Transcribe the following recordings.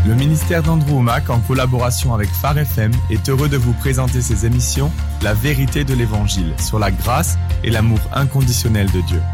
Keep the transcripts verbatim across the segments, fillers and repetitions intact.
Le ministère d'Andrew Wommack, en collaboration avec Phare F M, est heureux de vous présenter ses émissions « La vérité de l'Évangile » sur la grâce et l'amour inconditionnel de Dieu.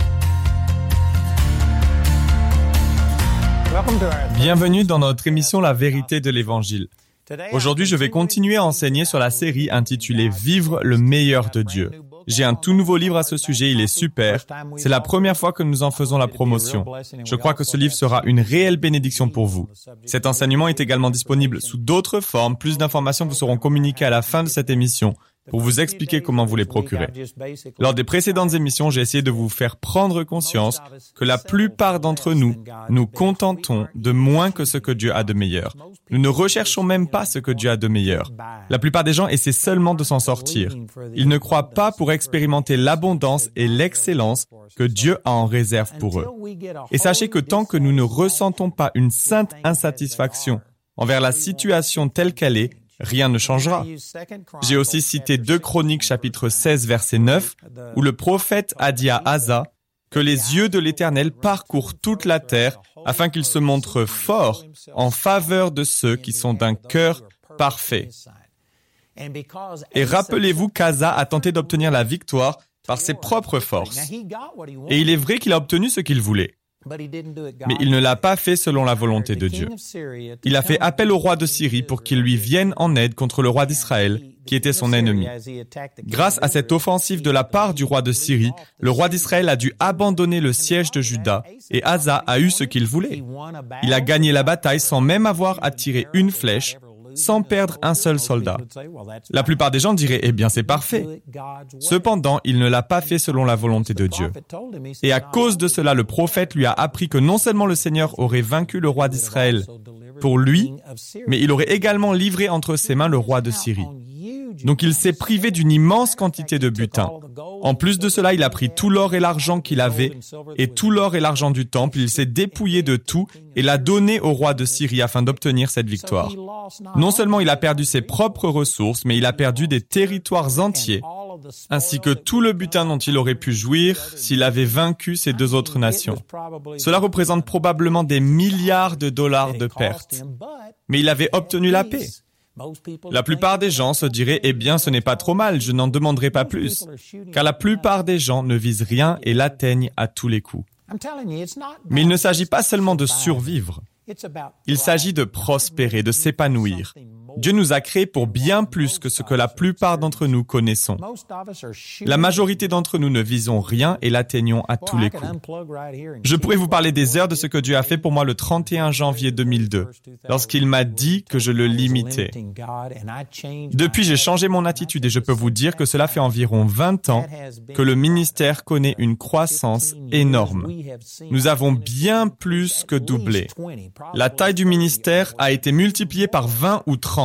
Bienvenue dans notre émission « La vérité de l'Évangile ». Aujourd'hui, je vais continuer à enseigner sur la série intitulée « Vivre le meilleur de Dieu ». J'ai un tout nouveau livre à ce sujet, il est super. C'est la première fois que nous en faisons la promotion. Je crois que ce livre sera une réelle bénédiction pour vous. Cet enseignement est également disponible sous d'autres formes. Plus d'informations vous seront communiquées à la fin de cette émission pour vous expliquer comment vous les procurer. Lors des précédentes émissions, j'ai essayé de vous faire prendre conscience que la plupart d'entre nous nous contentons de moins que ce que Dieu a de meilleur. Nous ne recherchons même pas ce que Dieu a de meilleur. La plupart des gens essaient seulement de s'en sortir. Ils ne croient pas pour expérimenter l'abondance et l'excellence que Dieu a en réserve pour eux. Et sachez que tant que nous ne ressentons pas une sainte insatisfaction envers la situation telle qu'elle est, rien ne changera. J'ai aussi cité deux Chroniques chapitre seize verset neuf où le prophète a dit à Asa que les yeux de l'Éternel parcourent toute la terre afin qu'il se montre fort en faveur de ceux qui sont d'un cœur parfait. Et rappelez-vous qu'Asa a tenté d'obtenir la victoire par ses propres forces. Et il est vrai qu'il a obtenu ce qu'il voulait. Mais il ne l'a pas fait selon la volonté de Dieu. Il a fait appel au roi de Syrie pour qu'il lui vienne en aide contre le roi d'Israël, qui était son ennemi. Grâce à cette offensive de la part du roi de Syrie, le roi d'Israël a dû abandonner le siège de Juda et Asa a eu ce qu'il voulait. Il a gagné la bataille sans même avoir à tirer une flèche, sans perdre un seul soldat. La plupart des gens diraient « Eh bien, c'est parfait ». Cependant, il ne l'a pas fait selon la volonté de Dieu. Et à cause de cela, le prophète lui a appris que non seulement le Seigneur aurait vaincu le roi d'Israël pour lui, mais il aurait également livré entre ses mains le roi de Syrie. Donc il s'est privé d'une immense quantité de butin. En plus de cela, il a pris tout l'or et l'argent qu'il avait, et tout l'or et l'argent du temple, il s'est dépouillé de tout et l'a donné au roi de Syrie afin d'obtenir cette victoire. Non seulement il a perdu ses propres ressources, mais il a perdu des territoires entiers, ainsi que tout le butin dont il aurait pu jouir s'il avait vaincu ces deux autres nations. Cela représente probablement des milliards de dollars de pertes. Mais il avait obtenu la paix. La plupart des gens se diraient « Eh bien, ce n'est pas trop mal, je n'en demanderai pas plus », car la plupart des gens ne visent rien et l'atteignent à tous les coups. Mais il ne s'agit pas seulement de survivre, il s'agit de prospérer, de s'épanouir. Dieu nous a créés pour bien plus que ce que la plupart d'entre nous connaissons. La majorité d'entre nous ne visons rien et l'atteignons à tous les coups. Je pourrais vous parler des heures de ce que Dieu a fait pour moi le trente et un janvier deux mille deux, lorsqu'il m'a dit que je le limitais. Depuis, j'ai changé mon attitude et je peux vous dire que cela fait environ vingt ans que le ministère connaît une croissance énorme. Nous avons bien plus que doublé. La taille du ministère a été multipliée par vingt ou trente.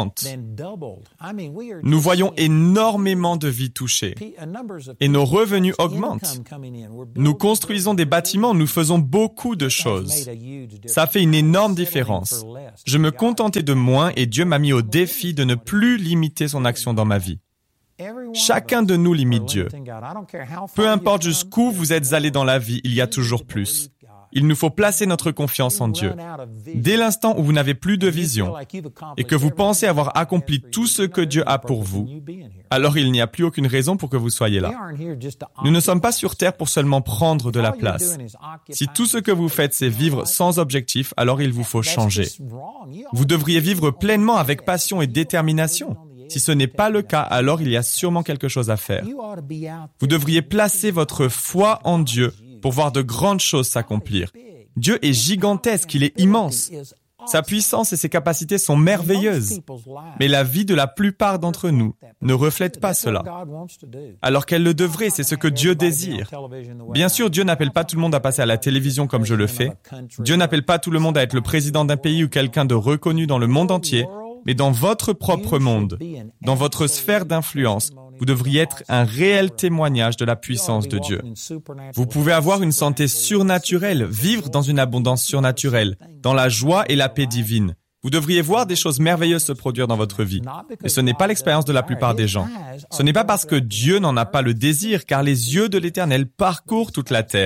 Nous voyons énormément de vies touchées et nos revenus augmentent. Nous construisons des bâtiments, nous faisons beaucoup de choses. Ça fait une énorme différence. Je me contentais de moins et Dieu m'a mis au défi de ne plus limiter son action dans ma vie. Chacun de nous limite Dieu. Peu importe jusqu'où vous êtes allé dans la vie, il y a toujours plus. Il nous faut placer notre confiance en Dieu. Dès l'instant où vous n'avez plus de vision et que vous pensez avoir accompli tout ce que Dieu a pour vous, alors il n'y a plus aucune raison pour que vous soyez là. Nous ne sommes pas sur terre pour seulement prendre de la place. Si tout ce que vous faites, c'est vivre sans objectif, alors il vous faut changer. Vous devriez vivre pleinement avec passion et détermination. Si ce n'est pas le cas, alors il y a sûrement quelque chose à faire. Vous devriez placer votre foi en Dieu pour voir de grandes choses s'accomplir. Dieu est gigantesque, il est immense. Sa puissance et ses capacités sont merveilleuses. Mais la vie de la plupart d'entre nous ne reflète pas cela. Alors qu'elle le devrait, c'est ce que Dieu désire. Bien sûr, Dieu n'appelle pas tout le monde à passer à la télévision comme je le fais. Dieu n'appelle pas tout le monde à être le président d'un pays ou quelqu'un de reconnu dans le monde entier. Mais dans votre propre monde, dans votre sphère d'influence, vous devriez être un réel témoignage de la puissance de Dieu. Vous pouvez avoir une santé surnaturelle, vivre dans une abondance surnaturelle, dans la joie et la paix divine. Vous devriez voir des choses merveilleuses se produire dans votre vie. Et ce n'est pas l'expérience de la plupart des gens. Ce n'est pas parce que Dieu n'en a pas le désir, car les yeux de l'Éternel parcourent toute la terre.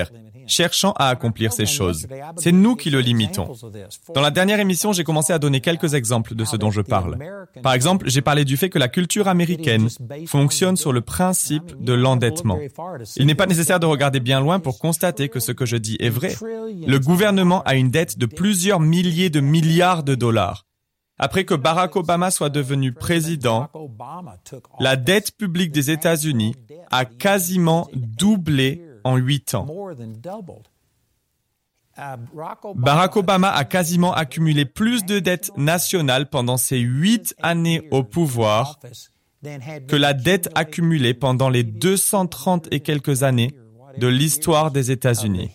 cherchant à accomplir ces choses. C'est nous qui le limitons. Dans la dernière émission, j'ai commencé à donner quelques exemples de ce dont je parle. Par exemple, j'ai parlé du fait que la culture américaine fonctionne sur le principe de l'endettement. Il n'est pas nécessaire de regarder bien loin pour constater que ce que je dis est vrai. Le gouvernement a une dette de plusieurs milliers de milliards de dollars. Après que Barack Obama soit devenu président, la dette publique des États-Unis a quasiment doublé en huit ans. Barack Obama a quasiment accumulé plus de dettes nationales pendant ses huit années au pouvoir que la dette accumulée pendant les deux cent trente et quelques années de l'histoire des États-Unis.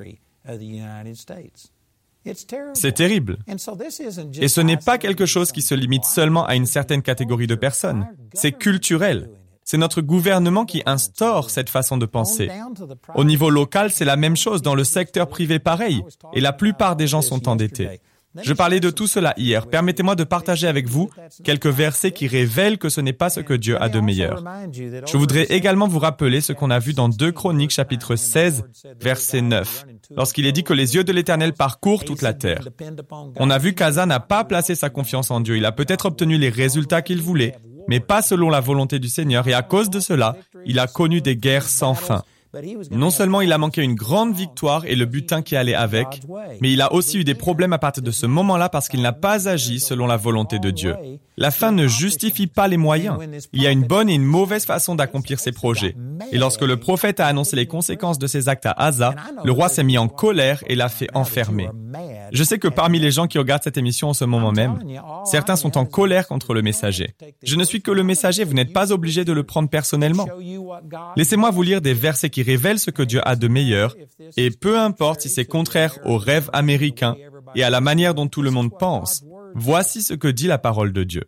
C'est terrible. Et ce n'est pas quelque chose qui se limite seulement à une certaine catégorie de personnes. C'est culturel. C'est notre gouvernement qui instaure cette façon de penser. Au niveau local, c'est la même chose. Dans le secteur privé, pareil. Et la plupart des gens sont endettés. Je parlais de tout cela hier. Permettez-moi de partager avec vous quelques versets qui révèlent que ce n'est pas ce que Dieu a de meilleur. Je voudrais également vous rappeler ce qu'on a vu dans deux Chroniques chapitre seize, verset neuf, lorsqu'il est dit que les yeux de l'Éternel parcourent toute la terre. On a vu qu'Asa n'a pas placé sa confiance en Dieu. Il a peut-être obtenu les résultats qu'il voulait, mais pas selon la volonté du Seigneur, et à cause de cela, il a connu des guerres sans fin. Non seulement il a manqué une grande victoire et le butin qui allait avec, mais il a aussi eu des problèmes à partir de ce moment-là parce qu'il n'a pas agi selon la volonté de Dieu. La fin ne justifie pas les moyens. Il y a une bonne et une mauvaise façon d'accomplir ses projets. Et lorsque le prophète a annoncé les conséquences de ses actes à Asa, le roi s'est mis en colère et l'a fait enfermer. Je sais que parmi les gens qui regardent cette émission en ce moment même, certains sont en colère contre le messager. Je ne suis que le messager, vous n'êtes pas obligé de le prendre personnellement. Laissez-moi vous lire des versets qui révèlent ce que Dieu a de meilleur, et peu importe si c'est contraire aux rêves américains et à la manière dont tout le monde pense, voici ce que dit la parole de Dieu.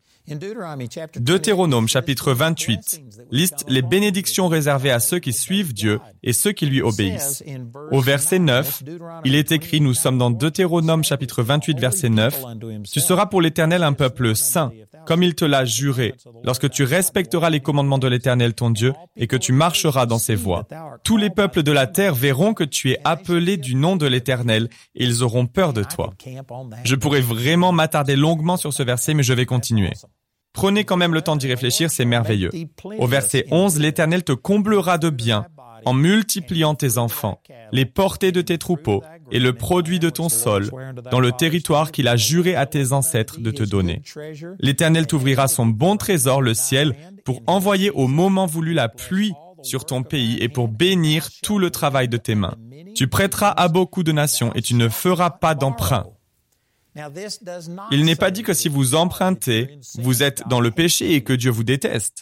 Deutéronome chapitre vingt-huit liste les bénédictions réservées à ceux qui suivent Dieu et ceux qui lui obéissent. Au verset neuf, il est écrit, nous sommes dans Deutéronome chapitre vingt-huit verset neuf, « Tu seras pour l'Éternel un peuple saint, comme il te l'a juré, lorsque tu respecteras les commandements de l'Éternel ton Dieu et que tu marcheras dans ses voies. Tous les peuples de la terre verront que tu es appelé du nom de l'Éternel et ils auront peur de toi. » Je pourrais vraiment m'attarder longuement sur ce verset, mais je vais continuer. Prenez quand même le temps d'y réfléchir, c'est merveilleux. Au verset onze, l'Éternel te comblera de biens en multipliant tes enfants, les portées de tes troupeaux et le produit de ton sol dans le territoire qu'il a juré à tes ancêtres de te donner. L'Éternel t'ouvrira son bon trésor, le ciel, pour envoyer au moment voulu la pluie sur ton pays et pour bénir tout le travail de tes mains. Tu prêteras à beaucoup de nations et tu ne feras pas d'emprunt. Il n'est pas dit que si vous empruntez, vous êtes dans le péché et que Dieu vous déteste.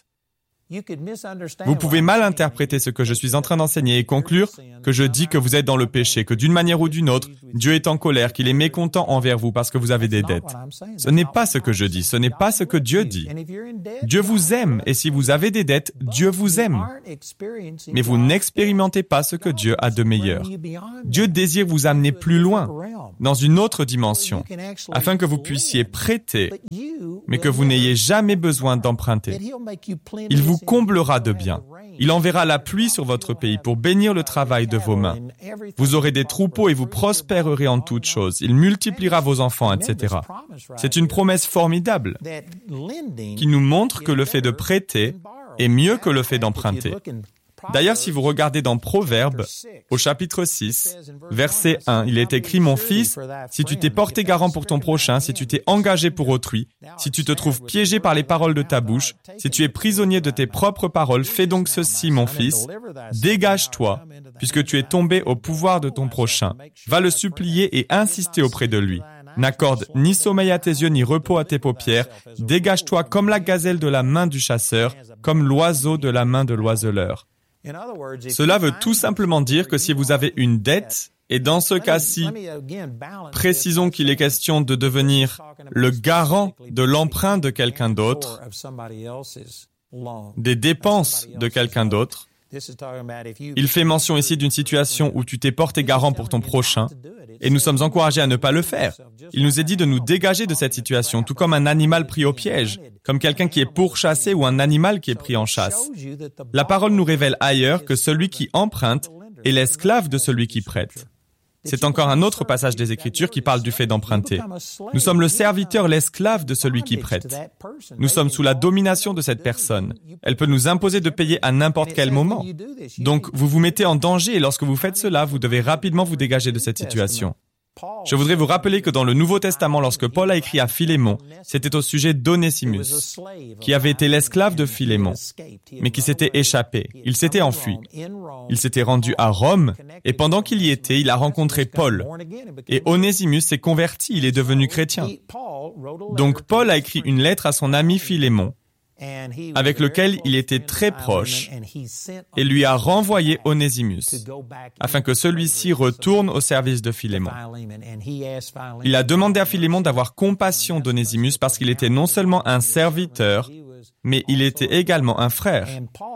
Vous pouvez mal interpréter ce que je suis en train d'enseigner et conclure que je dis que vous êtes dans le péché, que d'une manière ou d'une autre, Dieu est en colère, qu'il est mécontent envers vous parce que vous avez des dettes. Ce n'est pas ce que je dis, ce n'est pas ce que Dieu dit. Dieu vous aime et si vous avez des dettes, Dieu vous aime. Mais vous n'expérimentez pas ce que Dieu a de meilleur. Dieu désire vous amener plus loin, dans une autre dimension, afin que vous puissiez prêter, mais que vous n'ayez jamais besoin d'emprunter. Il vous comblera de biens. Il enverra la pluie sur votre pays pour bénir le travail de vos mains. Vous aurez des troupeaux et vous prospérerez en toutes choses. Il multipliera vos enfants, et cetera. C'est une promesse formidable qui nous montre que le fait de prêter est mieux que le fait d'emprunter. D'ailleurs, si vous regardez dans Proverbes, au chapitre six, verset un, il est écrit « Mon fils, si tu t'es porté garant pour ton prochain, si tu t'es engagé pour autrui, si tu te trouves piégé par les paroles de ta bouche, si tu es prisonnier de tes propres paroles, fais donc ceci, mon fils, dégage-toi, puisque tu es tombé au pouvoir de ton prochain. Va le supplier et insister auprès de lui. N'accorde ni sommeil à tes yeux, ni repos à tes paupières. Dégage-toi comme la gazelle de la main du chasseur, comme l'oiseau de la main de l'oiseleur. » Cela veut tout simplement dire que si vous avez une dette, et dans ce cas-ci, précisons qu'il est question de devenir le garant de l'emprunt de quelqu'un d'autre, des dépenses de quelqu'un d'autre. Il fait mention ici d'une situation où tu t'es porté garant pour ton prochain, et nous sommes encouragés à ne pas le faire. Il nous est dit de nous dégager de cette situation, tout comme un animal pris au piège, comme quelqu'un qui est pourchassé ou un animal qui est pris en chasse. La parole nous révèle ailleurs que celui qui emprunte et l'esclave de celui qui prête. C'est encore un autre passage des Écritures qui parle du fait d'emprunter. Nous sommes le serviteur, l'esclave de celui qui prête. Nous sommes sous la domination de cette personne. Elle peut nous imposer de payer à n'importe quel moment. Donc, vous vous mettez en danger et lorsque vous faites cela, vous devez rapidement vous dégager de cette situation. Je voudrais vous rappeler que dans le Nouveau Testament, lorsque Paul a écrit à Philémon, c'était au sujet d'Onésimus, qui avait été l'esclave de Philémon, mais qui s'était échappé. Il s'était enfui. Il s'était rendu à Rome, et pendant qu'il y était, il a rencontré Paul. Et Onésimus s'est converti, il est devenu chrétien. Donc Paul a écrit une lettre à son ami Philémon, avec lequel il était très proche, et lui a renvoyé Onésimus, afin que celui-ci retourne au service de Philémon. Il a demandé à Philémon d'avoir compassion d'Onésimus parce qu'il était non seulement un serviteur, mais il était également un frère.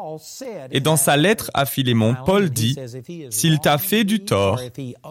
Et dans sa lettre à Philémon, Paul dit, « S'il t'a fait du tort,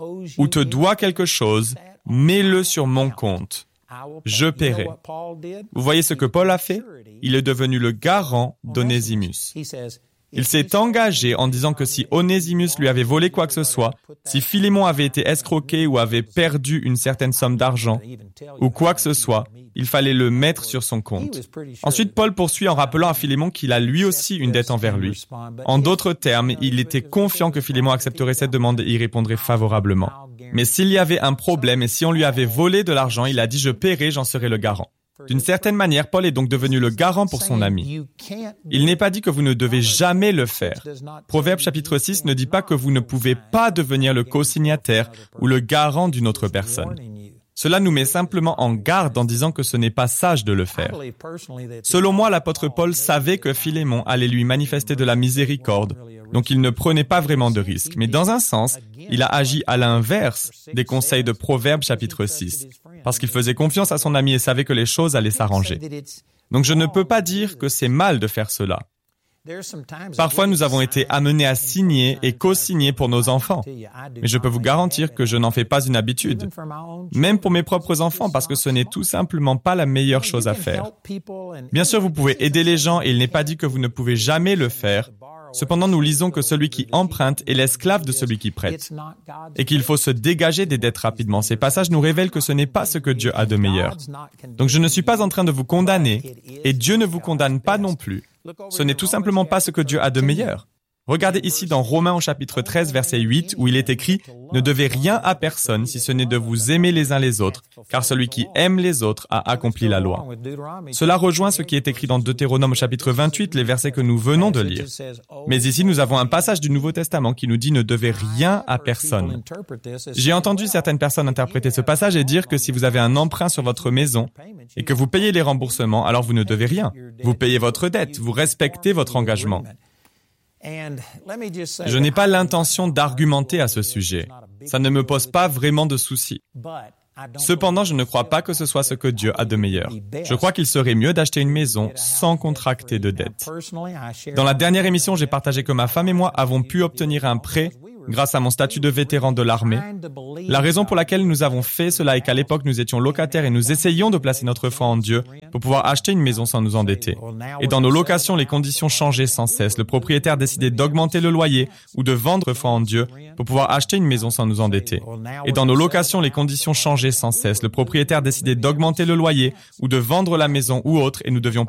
ou te doit quelque chose, mets-le sur mon compte. Je paierai. » Vous voyez ce que Paul a fait? Il est devenu le garant d'Onésimus. Il s'est engagé en disant que si Onésimus lui avait volé quoi que ce soit, si Philémon avait été escroqué ou avait perdu une certaine somme d'argent, ou quoi que ce soit, il fallait le mettre sur son compte. Ensuite, Paul poursuit en rappelant à Philémon qu'il a lui aussi une dette envers lui. En d'autres termes, il était confiant que Philémon accepterait cette demande et y répondrait favorablement. Mais s'il y avait un problème et si on lui avait volé de l'argent, il a dit « Je paierai, j'en serai le garant ». D'une certaine manière, Paul est donc devenu le garant pour son ami. Il n'est pas dit que vous ne devez jamais le faire. Proverbe chapitre six ne dit pas que vous ne pouvez pas devenir le co-signataire ou le garant d'une autre personne. Cela nous met simplement en garde en disant que ce n'est pas sage de le faire. Selon moi, l'apôtre Paul savait que Philémon allait lui manifester de la miséricorde, donc il ne prenait pas vraiment de risques. Mais dans un sens, il a agi à l'inverse des conseils de Proverbe chapitre six, parce qu'il faisait confiance à son ami et savait que les choses allaient s'arranger. Donc je ne peux pas dire que c'est mal de faire cela. Parfois, nous avons été amenés à signer et co-signer pour nos enfants. Mais je peux vous garantir que je n'en fais pas une habitude. Même pour mes propres enfants, parce que ce n'est tout simplement pas la meilleure chose à faire. Bien sûr, vous pouvez aider les gens et il n'est pas dit que vous ne pouvez jamais le faire. Cependant, nous lisons que celui qui emprunte est l'esclave de celui qui prête et qu'il faut se dégager des dettes rapidement. Ces passages nous révèlent que ce n'est pas ce que Dieu a de meilleur. Donc, je ne suis pas en train de vous condamner et Dieu ne vous condamne pas non plus. Ce n'est tout simplement pas ce que Dieu a de meilleur. Regardez ici dans Romains au chapitre treize, verset huit, où il est écrit « Ne devez rien à personne si ce n'est de vous aimer les uns les autres, car celui qui aime les autres a accompli la loi. » Cela rejoint ce qui est écrit dans Deutéronome au chapitre vingt-huit, les versets que nous venons de lire. Mais ici, nous avons un passage du Nouveau Testament qui nous dit « Ne devez rien à personne ». J'ai entendu certaines personnes interpréter ce passage et dire que si vous avez un emprunt sur votre maison et que vous payez les remboursements, alors vous ne devez rien. Vous payez votre dette, vous respectez votre engagement. Je n'ai pas l'intention d'argumenter à ce sujet. Ça ne me pose pas vraiment de soucis. Cependant, je ne crois pas que ce soit ce que Dieu a de meilleur. Je crois qu'il serait mieux d'acheter une maison sans contracter de dette. Dans la dernière émission, j'ai partagé que ma femme et moi avons pu obtenir un prêt grâce à mon statut de vétéran de l'armée. La raison pour laquelle nous avons fait cela est qu'à l'époque, nous étions locataires et nous essayions de placer notre foi en Dieu pour pouvoir acheter une maison sans nous endetter. Et dans nos locations, les conditions changeaient sans cesse. Le propriétaire décidait d'augmenter le loyer ou de vendre foi en Dieu pour pouvoir acheter une maison sans nous endetter. Et dans nos locations, les conditions changeaient sans cesse. Le propriétaire décidait d'augmenter le loyer ou de vendre la maison ou autre et nous devions